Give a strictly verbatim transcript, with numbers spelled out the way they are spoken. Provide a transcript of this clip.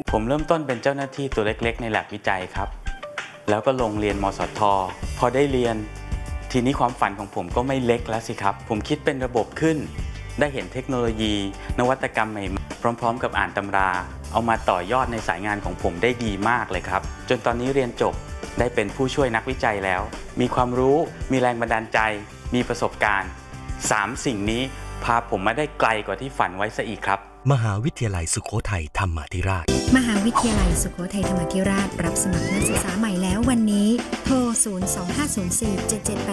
ผมเริ่มต้นเป็นเจ้าหน้าที่ตัวเล็กๆในแลบวิจัยครับแล้วก็ลงเรียนมสทพอได้เรียนทีนี้ความฝันของผมก็ไม่เล็กแล้วสิครับผมคิดเป็นระบบขึ้นได้เห็นเทคโนโลยีนวัตกรรมใหม่ๆพร้อมๆกับอ่านตำราเอามาต่อยอดในสายงานของผมได้ดีมากเลยครับจนตอนนี้เรียนจบได้เป็นผู้ช่วยนักวิจัยแล้วมีความรู้มีแรงบันดาลใจมีประสบการณ์สามสิ่งนี้พาผมมาได้ไกลกว่าที่ฝันไว้ซะอีกครับมหาวิทยาลัยสุโขทัยธรรมาธิราชมหาวิทยาลัยสุโขทัยธรรมาธิราชรับสมัครนักศึกษาใหม่แล้ววันนี้โทรศูนย์ สอง ห้า ศูนย์ สี่ เจ็ด เจ็ด แปด